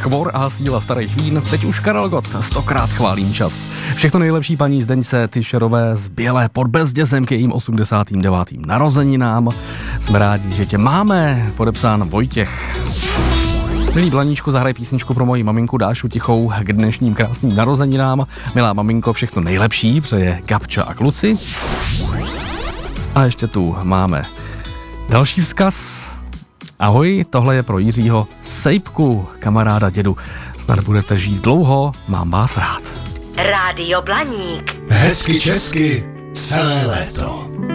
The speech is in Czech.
Škvor a síla starých vín, teď už Karel Gott, 100krát chválím čas. Všechno nejlepší paní Zdeňce Tyšerové z Bělé pod Bezdězem k jejím 89. narozeninám. Jsme rádi, že tě máme, podepsán Vojtěch. Milý Blaníčku, zahraj písničku pro moji maminku Dášu Tichou k dnešním krásným narozeninám. Milá maminko, všechno nejlepší, přeje Gabča a kluci. A ještě tu máme další vzkaz. Ahoj, tohle je pro Jiřího Sejpku, kamaráda dědu. Snad budete žít dlouho, mám vás rád. Rádio Blaník. Hezky česky celé léto.